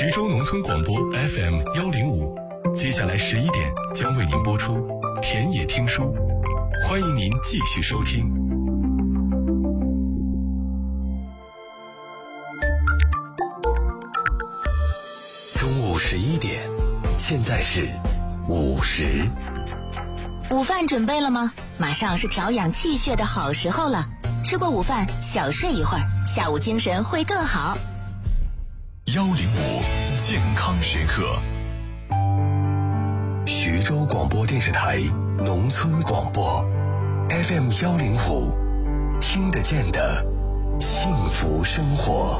徐州农村广播 FM105，接下来11点将为您播出田野听书，欢迎您继续收听。 中午11点，现在是午时。 午饭准备了吗？马上是调养气血的好时候了。吃过午饭，小睡一会儿，下午精神会更好。 105健康时刻，徐州广播电视台农村广播 FM105，听得见的幸福生活。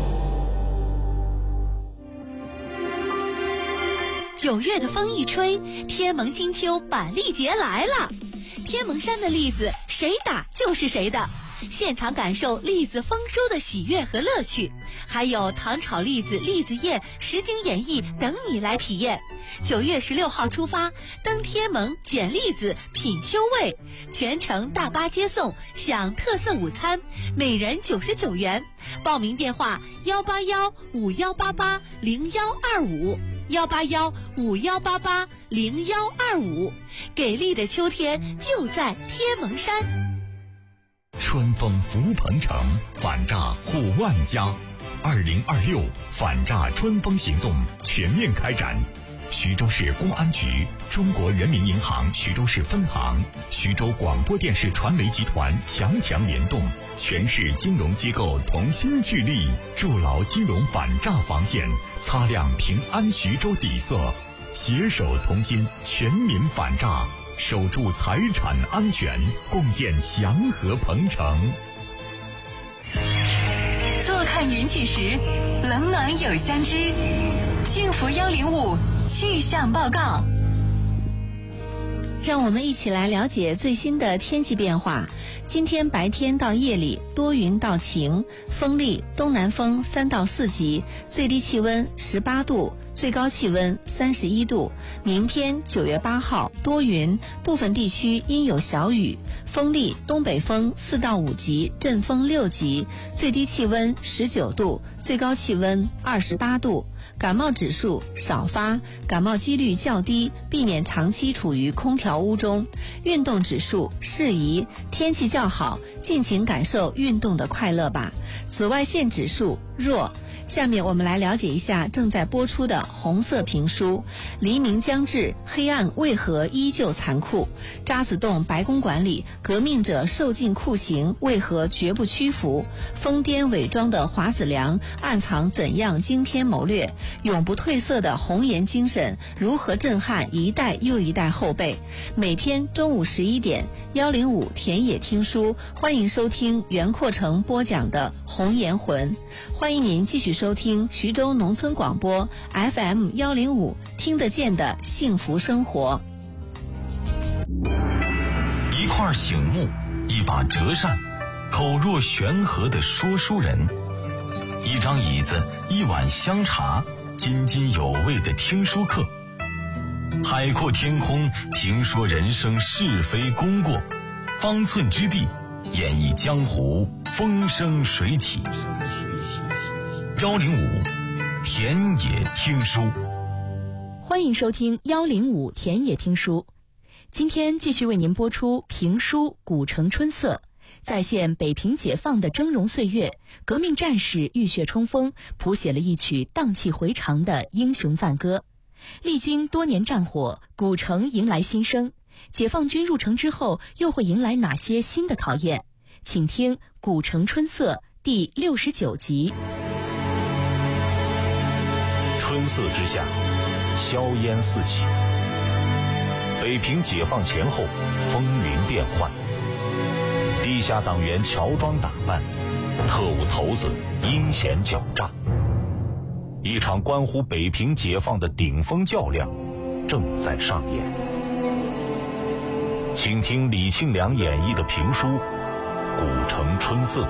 9月的风一吹，天蒙金秋板栗节来了。天蒙山的栗子谁打就是谁的，现场感受栗子丰收的喜悦和乐趣，还有糖炒栗子、栗子宴、实景演绎等你来体验。9月16号出发，登天蒙捡栗子品秋味，全程大巴接送，享特色午餐，每人99元。报名电话18151880125，18151880125。给力的秋天就在天蒙山。 春风福鹏城，反诈护万家。2026反诈春风行动全面开展。徐州市公安局、中国人民银行徐州市分行、徐州广播电视传媒集团强联动，全市金融机构同心聚力，筑牢金融反诈防线，擦亮平安徐州底色，携手同心，全民反诈，守住财产安全，共建祥和鹏城。 坐看云起时，冷暖有相知。幸福105气象报告。 让我们一起来了解最新的天气变化。今天白天到夜里多云到晴，风力东南风3到4级，最低气温18度，最高气温31度。明天9月8号多云，部分地区阴有小雨，风力东北风4到5级，阵风6级，最低气温19度，最高气温28度。感冒指数少发，感冒几率较低，避免长期处于空调屋中。运动指数适宜，天气较好，尽情感受运动的快乐吧。紫外线指数弱。下面我们来了解一下正在播出的红色评书。黎明将至，黑暗为何依旧残酷？渣滓洞白公馆里，革命者受尽酷刑，为何绝不屈服？疯癫伪装的华子良，暗藏怎样惊天谋略？永不褪色的红颜精神，如何震撼一代又一代后辈？每天中午11点，105田野听书，欢迎收听袁阔成播讲的《红颜魂》。欢迎您继续收听徐州农村广播 FM105，听得见的幸福生活。 一块醒木，一把折扇，口若悬河的说书人，一张椅子，一碗香茶，津津有味的听书课。海阔天空，评说人生是非功过，方寸之地，演绎江湖风生水起。105田野听书， 欢迎收听105田野听书。今天继续为您播出评书《古城春色》，再现北平解放的峥嵘岁月，革命战士浴血冲锋，谱写了一曲荡气回肠的英雄赞歌。历经多年战火，古城迎来新生。解放军入城之后，又会迎来哪些新的考验？请听《古城春色》第69集。 春色之下，硝烟四起。北平解放前后，风云变幻。地下党员乔装打扮，特务头子阴险狡诈。一场关乎北平解放的顶峰较量正在上演。请听李庆良演绎的评书《古城春色》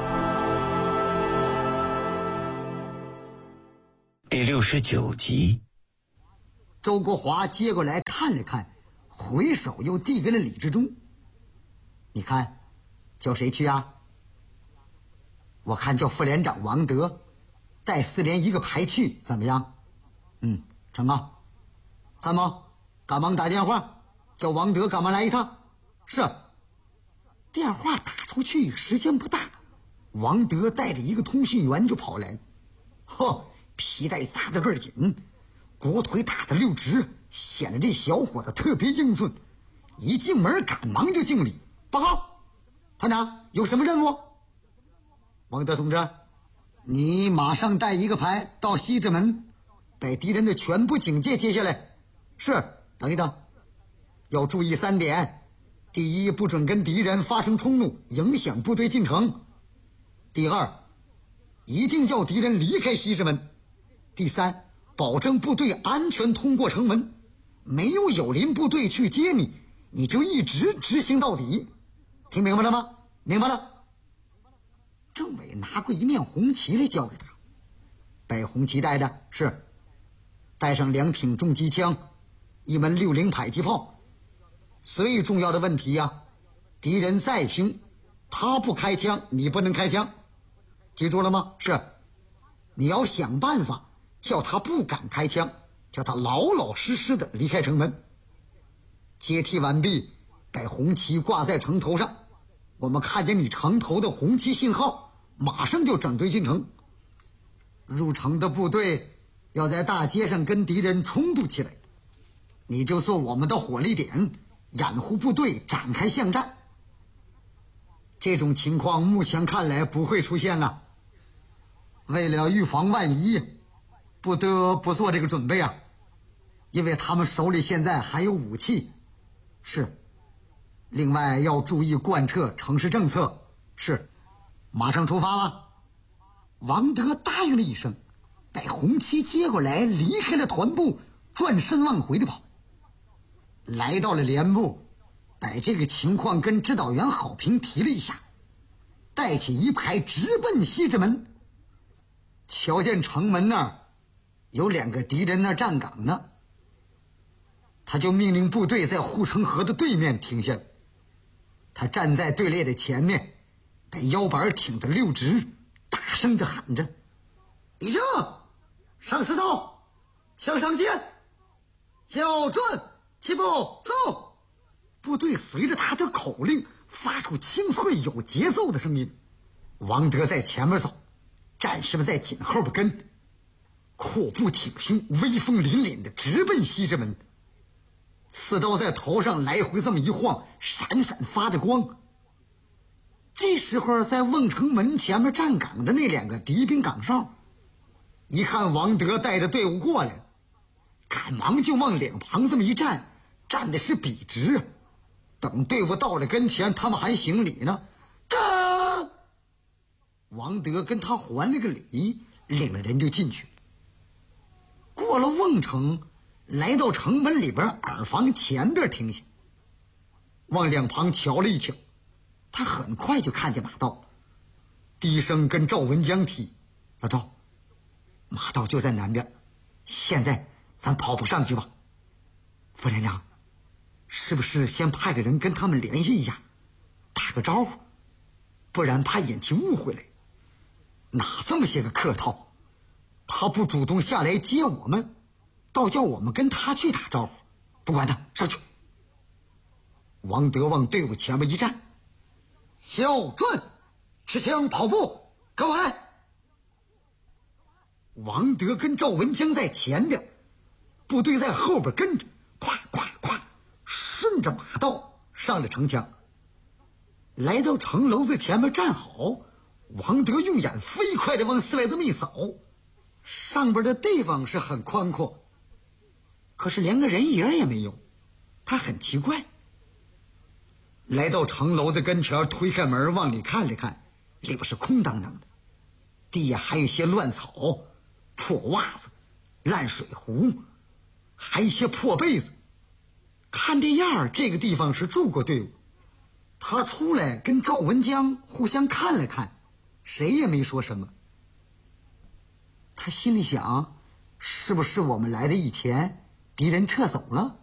第69集。 周国华接过来看了看，回手又递给了李志忠。你看，叫谁去啊？我看叫副连长王德，带4连1个排去，怎么样？ 成啊，参谋，赶忙打电话，叫王德赶忙来一趟。是。电话打出去，时间不大，王德带着一个通讯员就跑来。呵，皮带扎得倍儿紧，国腿打得溜直，显得这小伙子特别英俊。一进门赶忙就敬礼，报告团长，有什么任务？王德同志，你马上带一个排到西直门，把敌人的全部警戒接下来。是。等一等，要注意3点。第一，不准跟敌人发生冲突，影响部队进程。第二，一定叫敌人离开西直门。第三，保证部队安全通过城门，没有友邻部队去接你，你就一直执行到底。听明白了吗？明白了。政委拿过一面红旗来交给他，把红旗带着。是。带上2挺重机枪，1门60迫击炮。最重要的问题呀，敌人再凶，他不开枪，你不能开枪，记住了吗？是。你要想办法叫他不敢开枪，叫他老老实实的离开城门。接替完毕，把红旗挂在城头上，我们看见你城头的红旗信号，马上就整队进城。入城的部队要在大街上跟敌人冲突起来，你就做我们的火力点，掩护部队展开巷战。这种情况目前看来不会出现了，为了预防万一，不得不做这个准备啊，因为他们手里现在还有武器。是。另外要注意贯彻城市政策。是。马上出发吗？王德答应了一声，把红旗接过来，离开了团部，转身往回里跑。来到了连部，把这个情况跟指导员郝平提了一下，带起一排直奔西直门。瞧见城门那儿有2个敌人那站岗呢，他就命令部队在护城河的对面停下。他站在队列的前面，把腰板挺得溜直，大声地喊着：立正，上4道，枪上箭，要转，起步走。部队随着他的口令发出清脆有节奏的声音。王德在前面走，战士们在紧后边跟，阔步挺胸，威风凛凛的直奔西直门。刺刀在头上来回这么一晃，闪闪发着光。这时候在瓮城门前面站岗的那2个敌兵岗哨一看王德带着队伍过来，赶忙就往两旁这么一站，站的是笔直。等队伍到了跟前，他们还行礼呢。站！王德跟他还了个礼，领了人就进去。过了瓮城，来到城门里边耳房前边停下，往两旁瞧了一瞧，他很快就看见马道，低声跟赵文江提：老赵，马道就在南边，现在咱跑不上去吧？副连长，是不是先派个人跟他们联系一下，打个招呼，不然怕引起误会来。哪这么些个客套，他不主动下来接我们，倒叫我们跟他去打招呼。不管他，上去。王德往队伍前面一站，小转，持枪跑步，跟我来。王德跟赵文江在前边，部队在后边跟着，咵咵咵，顺着马道上了城墙。来到城楼子前面站好，王德用眼飞快地往四外这么一扫，上边的地方是很宽阔，可是连个人影也没有，他很奇怪。来到城楼子跟前，推开门往里看了看，里边是空荡荡的，地下还有一些乱草、破袜子、烂水壶，还有一些破被子。看这样，这个地方是住过队伍。他出来跟赵文江互相看了看，谁也没说什么。他心里想，是不是我们来的以前敌人撤走了？